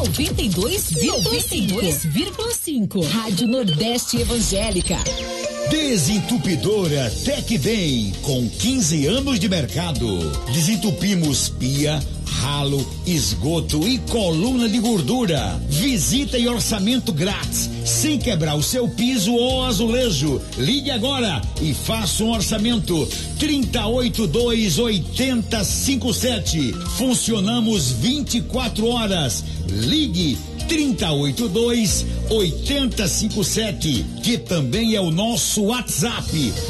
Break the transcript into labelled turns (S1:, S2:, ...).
S1: 92,5. Rádio Nordeste Evangélica.
S2: Desentupidora Tecbem, com 15 anos de mercado. Desentupimos pia, ralo, esgoto e coluna de gordura. Visita e orçamento grátis, sem quebrar o seu piso ou azulejo. Ligue agora e faça um orçamento. 3082-8057. Funcionamos 24 horas. Ligue 3082-8057, que também é o nosso WhatsApp.